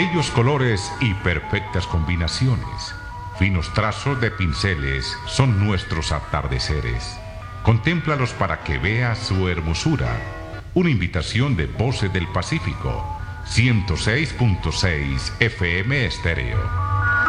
Bellos colores y perfectas combinaciones, finos trazos de pinceles son nuestros atardeceres. Contémplalos para que veas su hermosura. Una invitación de Voces del Pacífico, 106.6 FM Estéreo.